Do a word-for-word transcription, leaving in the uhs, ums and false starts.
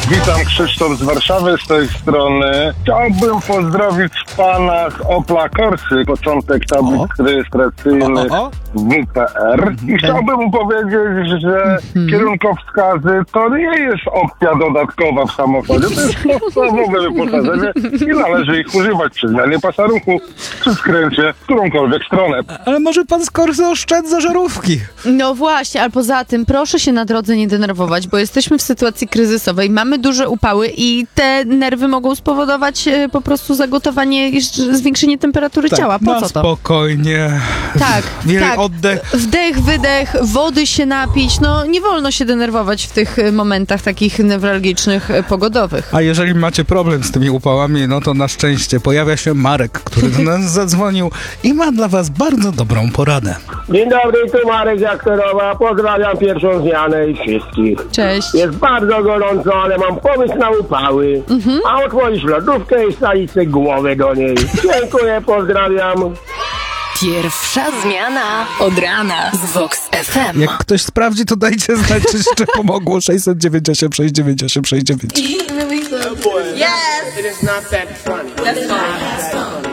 Witam, Krzysztof z Warszawy z tej strony. Chciałbym pozdrowić w panach Opla Corsy, początek tablic rejestracyjnych W P R. I chciałbym mu powiedzieć, że kierunkowskazy to nie jest opcja dodatkowa w samochodzie, to jest podstawowe wyposażenie i należy ich używać przy zmianie pasa ruchu, przy skręcie w którąkolwiek stronę. Ale może pan z Corsy oszczędza żarówki? No właśnie, ale poza tym proszę się na drodze nie denerwować, bo jesteśmy w sytuacji kryzysowej, mamy duże upały i te nerwy mogą spowodować e, po prostu zagotowanie, jeszcze zwiększenie temperatury Tak, ciała. Po na co to? spokojnie. Tak, Wiele tak. oddech. Wdech, wydech, wody się napić. No nie wolno się denerwować w tych e, momentach takich newralgicznych, e, pogodowych. A jeżeli macie problem z tymi upałami, no to na szczęście pojawia się Marek, który do nas zadzwonił i ma dla was bardzo dobrą poradę. Dzień dobry, tu Marek z Jaktorowa. Pozdrawiam pierwszą zmianę i wszystkich. Cześć. Jest bardzo gorąco, ale mam pomysł na upały. Mhm. A otworzyć lodówkę i wsadzić sobie głowę do niej. Dziękuję, pozdrawiam. Pierwsza zmiana od rana z Vox F M. Jak ktoś sprawdzi, to dajcie znać, czy jeszcze pomogło. sześćset dziewięćdziesiąt osiem sześćset dziewięćdziesiąt osiem sześćdziesiąt dziewięć. Yes! It is not that funny. That's fine.